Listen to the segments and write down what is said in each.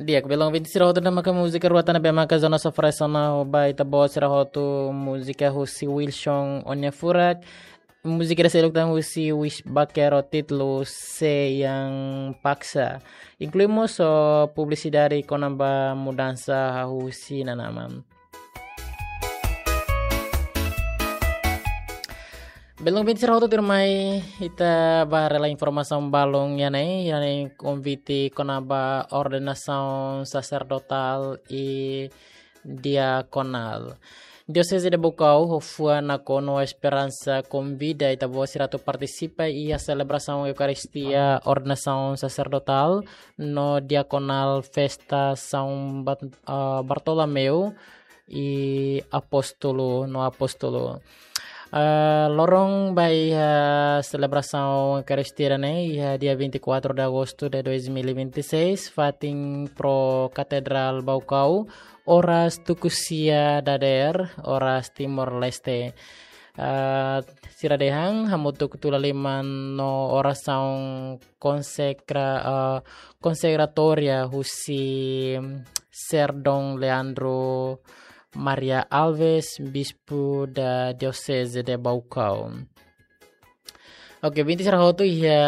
Dia belong vinti sirahoto na maka musika ruatan na maka zona sofresa na ba itabo sirahoto musika husi Wilson onya furat musika da selok tang husi wish bakero titlo se yang paksa. Incluímos publicidade com a mudança husi na naman. Belum pintar auto tirmai ita barela informação balong yani convite konaba ordenação sacerdotal e diaconal. Diocese de Bocau, Hofua na Cono Esperança convida ita vocirato participa e a celebração Eucaristia ordenação sacerdotal no diaconal festa São Bartolomeu e apóstolo no apóstolo. Lorong by celebração Eucaristia dia 24 de agosto de 2026 fating pro Katedral Baucau horas Tukusia Dader horas Timor Leste siradehang hamutuk tulaliman no oração consagratoria husi Serdong Leandro Maria Alves, Bispo da Diocese de Baucau. Ok, 20 sarahoto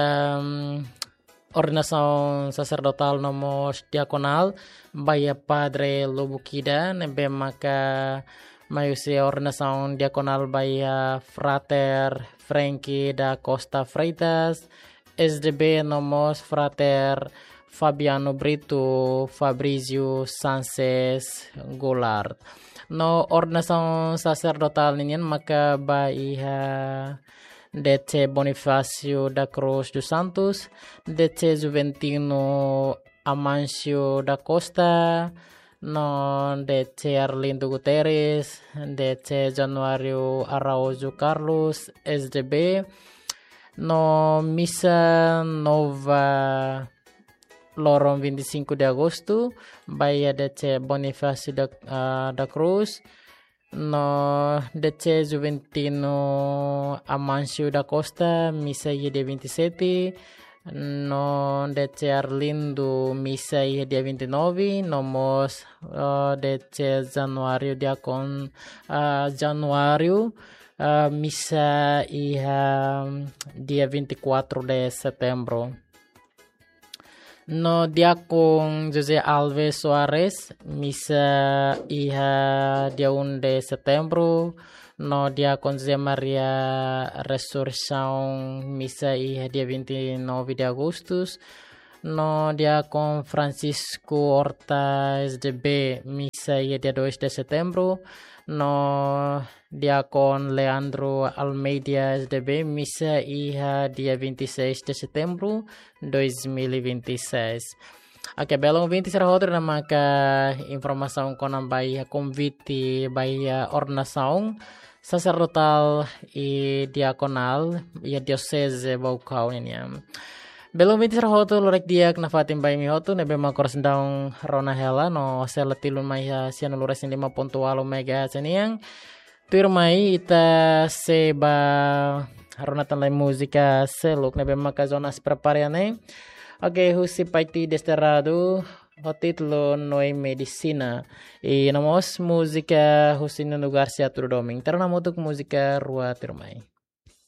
ordenação sacerdotal nomos diaconal baya Padre Lobukida nebe maka maiuse ordenação diaconal baya Frater Frankie da Costa Freitas, SDB nomos Frater Fabiano Brito, Fabrizio Sanchez Goulart. No ordenação sacerdotal ninyan maka baiha DC Bonifacio da Cruz dos Santos, DC Juventino Amancio da Costa, no DC Arlindo Guterres, DC Januario Araújo Carlos, SDB, no Missa Nova Lorong 25 de agosto, Bahia DC Bonifácio da Cruz, no DC Juventino Amancio da Costa, missa dia 27, no DC Arlindo, missa dia 29, nomos DC Januário Januário, missa dia 24 de setembro. No Diakon José Alves Soares, missa dia 1 de setembro. No Diakon José Maria Resurreição, missa dia 29 de agosto. No Diakon Francisco Horta SDB, missa dia 2 de setembro. No Diakon Leandro Almeida SDB, missa dia 26 de setembro 2026. Oke, belum 20 sarahoto na maka informação com a baia convite baia ordenação sacerdotal e diaconal e diocese Baucau niya. Belum 20 sarahoto lorek diak na fatim bay mi hoto nebe makor sendang rona hela no selatilun may siya nulures 5.8 megahertz niyang turmay ita seba haronatan lay musika seluk nebe maka zonas prepariane. Ok, husi paiti desterrado o titlo Noi Medicina e namos música husi no lugar se aturo doming. Tara na motuk música rua turmay.